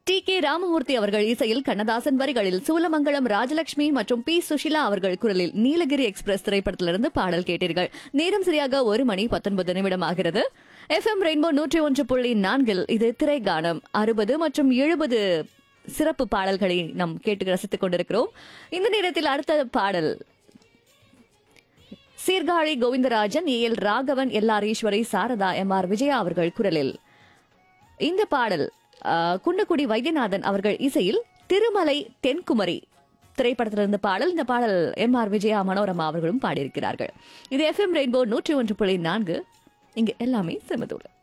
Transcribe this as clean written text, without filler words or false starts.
DK. Ramamurthy அவர்கள் இசையில் கண்ணதாசன் வரிகளில் சூலமங்கலம் ராஜலட்சுமி மற்றும் பி. சுஷிலா அவர்கள் குரலில் நீலகிரி எக்ஸ்பிரஸ் திரைப்படத்திலிருந்து பாடல் கேட்டீர்கள். நேரம் சரியாக 1:19 ஆகிறது. FM ரெயின்போ 101.4 இது திரைகானம். 60 மற்றும் 70 சிறப்பு பாடல்களை நாம் கேட்டு ரசித்துக் கொண்டிருக்கிறோம். இந்த நேரத்தில் அடுத்த பாடல் சீர்காழி கோவிந்தராஜன், ஏ.எல். ராகவன், எல்.ஆர். ஈஸ்வரி, சாரதா, எம்.ஆர். விஜயா அவர்கள் குரலில். இந்த பாடல் குன்னக்குடி வைத்தியநாதன் அவர்கள் இசையில் திருமலை தென்குமரி திரைப்படத்திலிருந்து பாடல். இந்த பாடல் எம்.ஆர். விஜயா, மனோரமா அவர்களும் பாடியிருக்கிறார்கள். இது FM ரெயின்போ 101.4. இங்கு எல்லாமே செமதூர்.